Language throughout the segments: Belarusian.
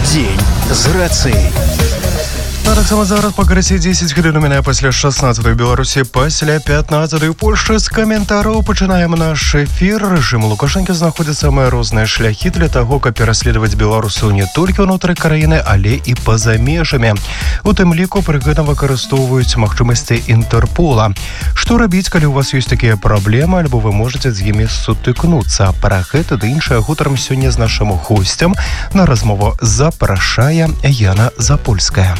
Дзень з рацыяй. Таксама зараз па карасе 10 хвілін у мяне пасля 16-й Беларусі, пасля 15-й Польшчы. З каментараў пачынаем наш эфір. Рэжым Лукашэнкі знаходзіць самыя розныя шляхі для таго, каб пераследаваць беларусаў не толькі ўнутры краіны, але і па-за межамі. У тым ліку пры гэтым выкарыстоўваюць магчымасці Інтэрпола. Што рабіць, калі ў вас ёсць такія праблемы, альбо вы можаце з імі сутыкнуцца? Пра гэта ды іншае гутарам сёння з нашым госцем. На размову запрашае Яна Запольская.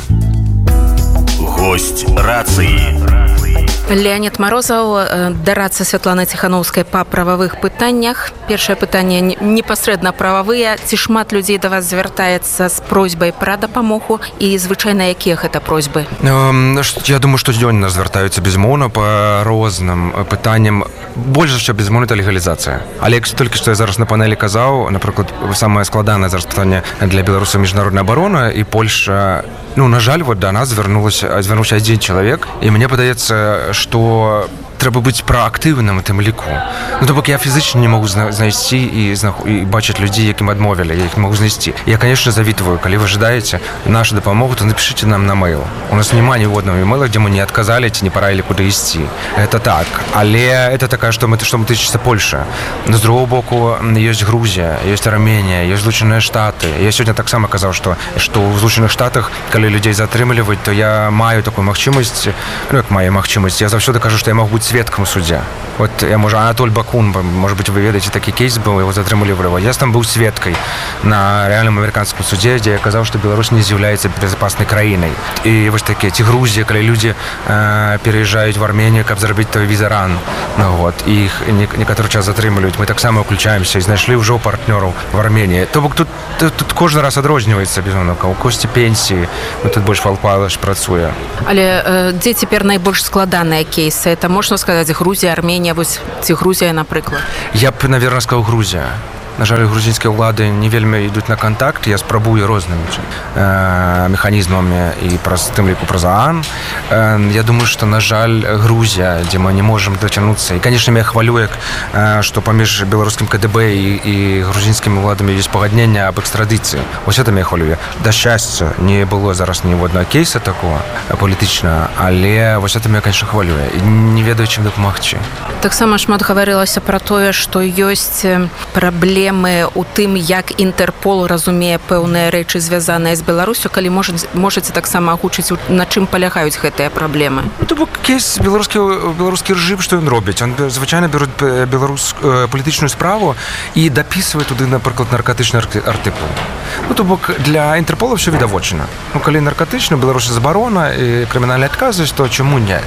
Гость рацыі. Леонид Морозов, дарадца Святланы Ціхановскай па прававых пытаннях. Першае пытанне непасрэдна прававыя. Ці шмат людзей да вас звяртаецца з просьбай пра дапамогу і звычайна якія гэта просьбы? Я думаю, што дзённа звяртаюцца безумоўна па розным пытанням. Больш за ўсё безумоўна это легалізацыя. Але толькі што я зараз на панелі казаў, напрыклад, самае складанае зараз пытанне для беларусаў міжнародная абарона, і Польша, на жаль, вот да нас звярнуўся адзін чалавек, і мне падаецца, што трэба быць праактыўным у тым ліку. То бок я фізычна не могу знайсці і бачыць людзей, якім адмовілі, я іх не могу знайсці. Я, конечно, завітваю, калі вы жадаеце нашу дапамогу, то напишите нам на мейл. У нас няма ніводнага мейла, дзе мы не адказалі ці не параілі куды ісці. Это так. Але это такая, што тычыцца Польша. З другого боку, ёсць Грузія, ёсць Арменія, ёсць Злучаныя Штаты. Я сёння таксама казаў, што ў Злучаных Штатах, калі людзей затрымліваюць, то я маю такую магчымасць, я заўсёды кажу, што я мог быць сведкам у судзе. Вот я, можа, Анатоль Бакун, может быть, вы ведаеце, такі кейс быў, яго затрымалі ў Львове. Я там быў сведкай на рэальным амерыканскім судзе, дзе я казаў, што Беларусь не з'яўляецца безопаснай краінай. І вось такія, ці Грузія, калі людзі пераязджаюць в Арменію, каб зарабіць той візаран. І іх некаторы час затрымліваюць. Мы таксама ўключаемся і знайшлі ўжо партнёраў в Арменіі. То бок тут кожны раз адрозніваецца, безумоўна, у кошце пенсіі, тут больш Палпалыч працуе. Але дзе цяпер найбольш складаныя кейсы? Это можна сказаць Грузія, Арменія, вось ці Грузія, напрыклад? Я б, наверное, сказаў Грузія. На жаль, грузінскія ўлады не вельмі ідуць на кантакт. Я спрабую рознымі механізмамі і тым ліку праз ААН. Я думаю, што, на жаль, Грузія, дзе мы не можам дацягнуцца. І, конечно, меня хвалюе, што паміж беларускім КДБ і грузінскімі ўладамі ёсць пагадненне аб экстрадыцыі. Вось это меня хвалюе. Да шчасця, не было зараз ніводнага кейса такого палітычнага, але вось это меня, конечно, хвалюе. І не ведаю, чым дапамагчы. Таксама шмат гаварылася пра тое, што ёсць праблемы у тым, як Інтэрпол разумее пэўныя рэчы, звязаныя з Беларусю, калі можаце таксама агучыць, на чым палягаюць гэтыя праблемы? То бок кейс беларускі рэжым, што ён робіць? Он звычайна бяруць палітычную справу і дапісвае туды, напрыклад, наркатычны артыкул. То бок для Інтэрпола ўсё відавочна. Калі наркатычна, Беларусі забарона і крымінальная адказнасць, то чаму не?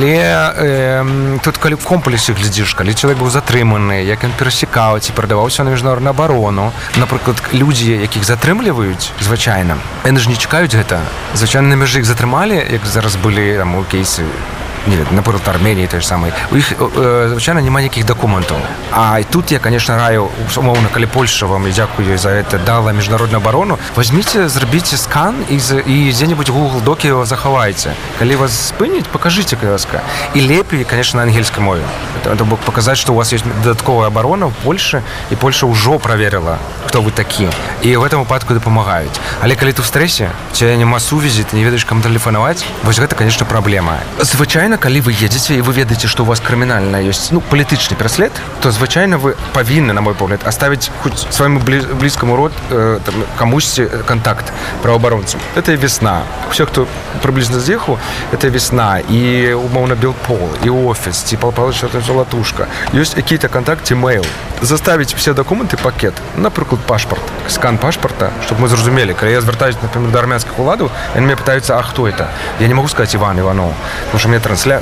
Але тут калі в комплексе глядзіш, калі чалавек быў затрыманы, як ён перасекаў ці прадаваўся на міжнародную абарону, напрыклад, людзі, якіх затрымліваюць звычайна, яны ж не чакаюць гэта. Звычайна на мяжы іх затрымалі, як зараз былі там у кейсы, напрыклад, Арменіі той ж самай. У іх, звычайна, няма ніякіх дакументаў. А тут я, конечно, раю, умоўна, калі Польша вам, і дзякую за это, дала міжнародную абарону, возьмите, зрабіце скан і дзе-небудзь Google Докі его захавайце. Калі вас спыняць, покажите, каска. І лепей, конечно, на ангельскай мове. Это бок показаць, што у вас ёсць дадатковая абарона ў Польшы, і Польша ўжо праверыла, хто вы такі. І ў гэтым выпадку дапамагаюць. Але калі ты ў стрэсе, цябе няма сувязі, ты не ведаеш, каму тэлефанаваць, вось гэта, конечно, праблема. Звычайна, калі вы едзеце і вы ведаеце, што у вас крымінальна ёсць, палітычны пераслед, то звычайна вы павінны, на мой погляд, аставіць хоць свайму блізкаму камусьці контакт праваабаронцам. Это весна. Все, хто прыблізна з'ехаў, это весна. І, умоўна, Белпол, і офіс, ці Палпалыч, Золотушка. Ёсць які-то контакт, ці мейл. Заставіць все документы, пакет, напрыклад, пашпарт, скан пашпарта, чтобы мы зразумелі. Калі я звяртаюсь, например, до армянскіх уладаў, яны меня пытаюцца, а хто это? Я не могу сказать Іван Іванов, потому что мне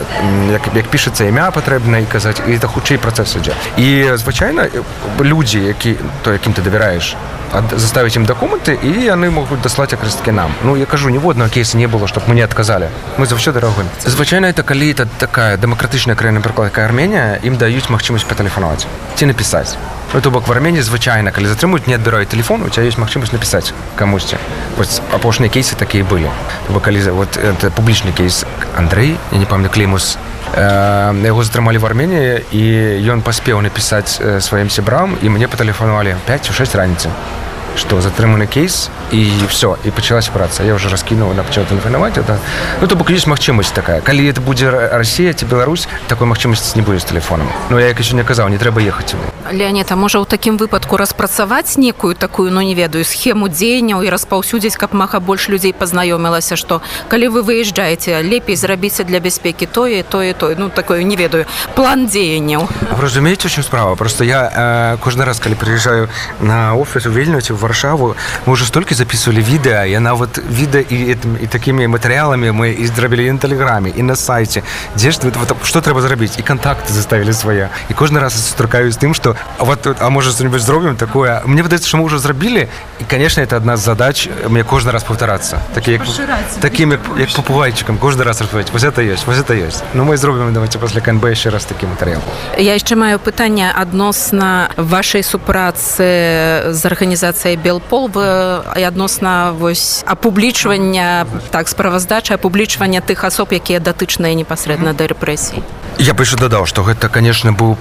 як пішацца імя патрэбна і казаць, і это хутчэй працэс ідзе. І, звычайна, людзі, якім ты давяраеш, заставить им документы, и они могут дослать акрестки нам. Я кажу, ніводного кейса не было, чтобы мы не отказали. Мы заўсёды рэагуем. Звычайна, это калі это такая дэмакратычная краіна, напрыклад, як Арменія, ім даюць магчымасць патэлефанаваць ці напісаць. То бок в Арменії, звычайна, калі затрымуюць, не адбіраюць тэлефон, у тебя ёсць магчымасць напісаць камусьці. Вось апошнія кейсы такія былі. То бок калі это публічны кейс Андрэй, я не памятаю, Клеймус, яго затрымалі в Арменії, і ён паспеў напісаць сваім сябрам, і мне патэлефанавалі 5-6 раніцы. што затрыманы кейс і все, і пачалася праца. Я ўжо раскінуў, пачаў тэлефанаваць. Ну, то бок ёсць магчымасць такая. Калі это будзе Расія ці Беларусь, такой магчымасці не будзе з тэлефонам. Ну, я як яшчэ не казаў, не трэба ехаць сюды. Леонид, а можа ў такім выпадку распрацаваць некую такую, ну, не ведаю, схему дзеянняў і распаўсюдзіць, каб мага больш людзей пазнаёмілася, што калі вы выязджаеце, лепей зрабіце для бяспекі тое, ну, такое, не ведаю, план дзеянняў. Вы разумееце, у чым справа? Просто я кожны раз, калі прыязджаю на офіс у Вільнюсе, в Варшаву, мы уже столькі записывали відэа, я нават відэа і такімі матэрыяламі мы і зрабілі і на тэлеграме, і на сайце. Дзе ж што трэба зрабіць? І кантакты заставілі свае. І кожны раз сустракаюсь з тым, што а можа что-нибудь зробім такое. Мне падаецца, што мы ўжо зрабілі, і, конечно, это одна з задач мне кожны раз паўтарацца. Таким як попугайчикам кожны раз распавядаць. Вось это ёсць. Ну мы зробім, давайте пасля КНБ яшчэ раз такі матэрыял. Я яшчэ маю пытанне адносна вашай супрацы з арганізацыяй Белпол і адносна вось апублічвання, так, справаздачы, апублічвання тых асоб, якія датычныя непасрэдна да рэпрэсій. Я бы еще додал, что это, конечно, была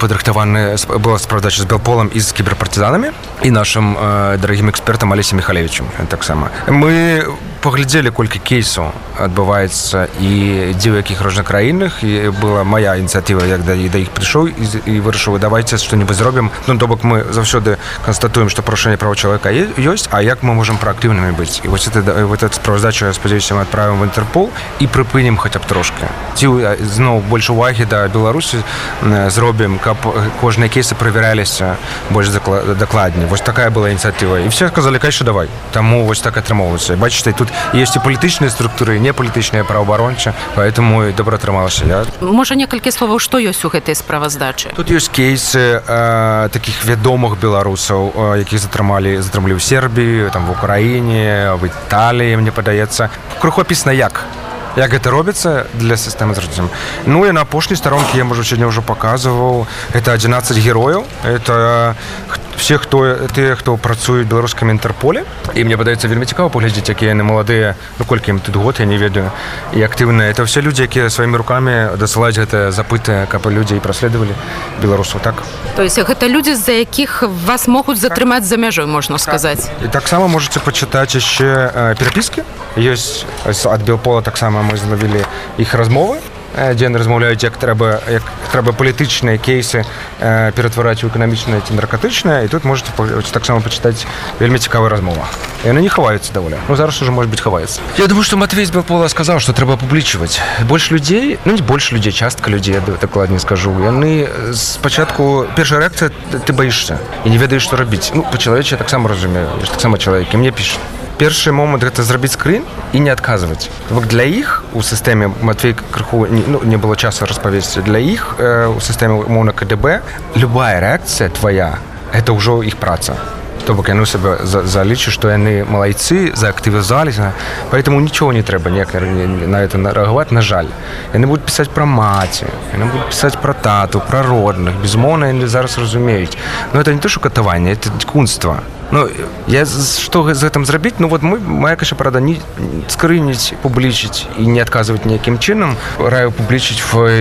справдача с Белполом и с киберпартизанами, и нашим дорогим экспертом Олесем Михалевичем. Так само. Мы поглядели, колькі кейсаў адбываецца і дзе ў якіх розных краінах, і была моя ініцыятыва, як да іх прыйшоў і вырашыў, давайте што-небудзь зробім. Ну, то бок мы заўсёды канстатуем, што парушэнне прав чалавека ёсць, а як мы можам праактыўнымі быць. І вось гэта справаздачу, я спадзяюся, мы адправім в Інтэрпол і прыпынім хаця б трошки. Ці зноў больш увагі да Беларусі зробім, каб кожныя кейсы правяраліся больш дакладней. Вось такая была ініцыятыва. І все сказалі, конечно, давай. Таму вось так атрымоўваецца. Бачыце, тут есть и палітычныя структуры, і непалітычныя, праваабарончыя, поэтому добра атрымалася. Можа, некалькі словаў, што ёсць у гэтай справаздачы? Тут ёсць кейсы такіх вядомых беларусаў, якіх затрымалі ў Сербіі, там в Украіне, в Італіі, мне падаецца. Крыху апісана як гэта робіцца для сістэмы зразумеем. Ну і на апошняй старонкі я, можа, сёння ўжо паказваў. Это 11 герояў. Это все, тыя, хто працуюць у беларускім Інтэрполе. І мне падаецца вельмі цікава паглядзець, якія яны маладыя, ну колькі ім тут год, я не ведаю, і актыўныя. Это все людзі, якія сваімі рукамі дасылаюць гэтыя запыты, каб людзей праследавалі беларусаў, так? То есть гэта людзі, з-за якіх вас могуць затрымаць за мяжой, можна сказаць. І таксама можаце пачытаць яшчэ перапіскі. Ёсць ад Белпола таксама мы зловілі іх размовы, дзе яны размаўляюць, як трэба палітычныя кейсы ператвараць у эканамічныя ці наркатычныя, і тут можаце таксама пачытаць вельмі цікавую размову. Яны не хаваюцца даволі. Ну, зараз уже, может быть, хаваецца. Я думаю, што Матвей з Белпола сказаў, што трэба публічваць. Больш людзей, ну, не больш людзей, частка людзей, я дакладней скажу. Яны спачатку, першая рэакцыя, ты баішся і не ведаеш, што рабіць. Ну, па-чалавечы я таксама разумею, я ж таксама чалавек, і мне пішуць. Першы момант гэта зрабіць скрин і не адказваць. Бок для іх у сістэме, Матвей крыху не было часу распавесці, для іх у сістэме умоўна КДБ любая рэакцыя твоя гэта ўжо іх праца. То бок яны сабе залічу, што яны малайцы, заактывізаліся, поэтому нічого не трэба на это рэагаваць, на жаль. Яны будуць пісаць пра маці, яны будуць пісаць пра тату, пра родных, безумоўна, яны зараз разумеюць. Но это не то, што катаванне, это дзікунства. Ну, я што з гэтым зрабіць? Ну, вот моя, конечно, парада не скрыніць, публічыць і не адказваць ніякім чынам. Раю публічыць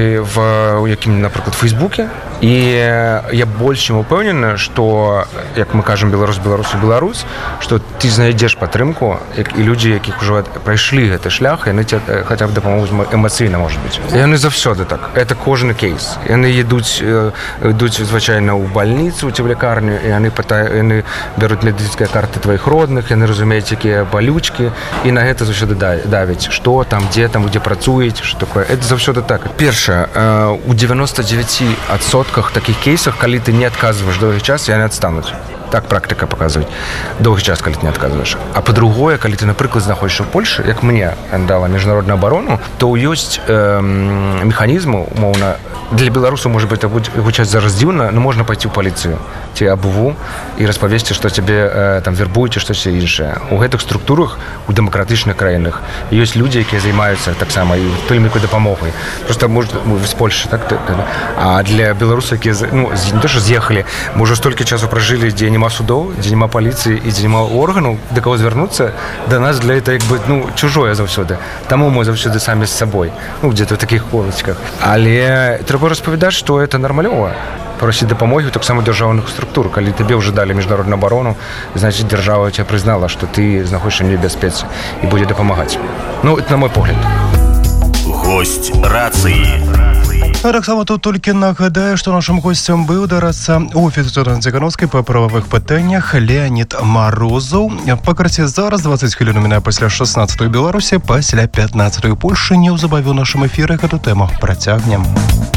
в якім, напрыклад, Фейсбуке. І я больш чым упэўнены, што, як мы кажам, Беларусь, што ты знайдзеш падтрымку, і людзі, якіх ужо прайшлі гэты шлях, яны тебе хаця б дапамогуць эмацыйна, можа быць. Яны заўсёды так. Это кожны кейс. Яны ідуць звычайна ў бальніцу ці ў лякарню, і яны бяруць медыцынскія карты тваіх родных, яны разумеюць, якія балючкі, і на гэта заўсёды давяць, што там, дзе працуюць, што такое. Это заўсёды так. Першае, у 99% таких кейсах, калі ты не адказваеш доўгі час, яны адстануць. Так практыка паказваюць. Доўгі час, калі ты не адказваеш. А па-другое, калі ты, напрыклад, знаходзішся ў Польшы, як мне дала міжнародную абарону, то ёсць механізмы, умоўна, для беларусаў, можа быць, гучаць зараз дзіўна, но можна пайти ў паліцыю ці АБУ і распавесці, што цябе там вербуюць, штось іншае. У гэтых структурах, у дэмакратычных краінах ёсць людзі, якія займаюцца таксама і тыльнікай дапамогай. Просто з Польшы, так? А для беларусаў, якія, ну, не то, што з'ехалі, мы ўжо столькі часу пражылі, дзе няма судоў, дзе няма паліцыі і дзе няма органаў, да каго звярнуцца, да нас для этого, як бы, ну, чужое заўсёды. Таму мы заўсёды самі з сабой, ну, где-то в такіх полачках. Але трэба распавядаць, што это нармалёва. просіць дапамогі, таксама дзяржаўных структур. Калі табе ўжо далі міжнародную абарону, значыць, дзяржава цябе прызнала, што ты знаходзішся ў небяспецы і будзе дапамагаць. Ну, это на мой погляд. Гость рацыі. А таксама тут толькі нагадаю, што нашым госцем быў дарадца офісу Ціханаўскай па прававых пытаннях Леонід Марозаў. Пакарце зараз 20 хвілін у мяне пасля 16-й Беларусі, пасля 15-й Польшы. Неўзабаве ў нашым эфіры гэту тэму працягнем.